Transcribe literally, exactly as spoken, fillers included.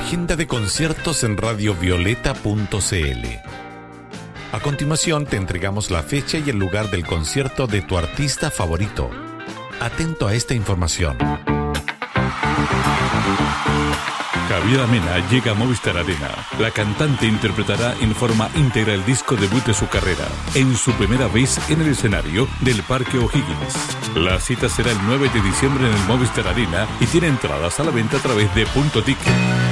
agenda de conciertos en radio violeta punto c l. A continuación te entregamos la fecha y el lugar del concierto de tu artista favorito. Atento a esta información. Javiera Mena llega a Movistar Arena. La cantante interpretará en forma íntegra el disco debut de su carrera, en su primera vez en el escenario del Parque O'Higgins. La cita será el nueve de diciembre en el Movistar Arena y tiene entradas a la venta a través de Punto Ticket.